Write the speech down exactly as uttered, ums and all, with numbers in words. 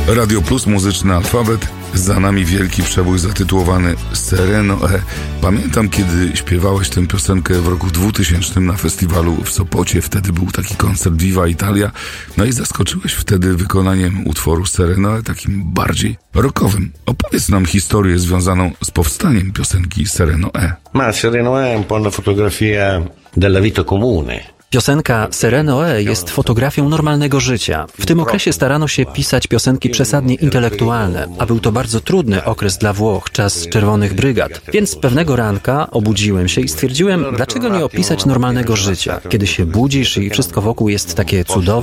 Radio Plus, muzyczny alfabet. Za nami wielki przebój zatytułowany Sereno E. Pamiętam, kiedy śpiewałeś tę piosenkę w roku dwutysięcznym na festiwalu w Sopocie. Wtedy był taki koncert Viva Italia. No i zaskoczyłeś wtedy wykonaniem utworu Sereno E, takim bardziej rockowym. Opowiedz nam historię związaną z powstaniem piosenki Sereno E. Ma Sereno E è un po' una fotografia della vita comune. Piosenka Sereno E jest fotografią normalnego życia. W tym okresie starano się pisać piosenki przesadnie intelektualne, a był to bardzo trudny okres dla Włoch, czas czerwonych brygad. Więc pewnego ranka obudziłem się i stwierdziłem, dlaczego nie opisać normalnego życia, kiedy się budzisz i wszystko wokół jest takie cudowne,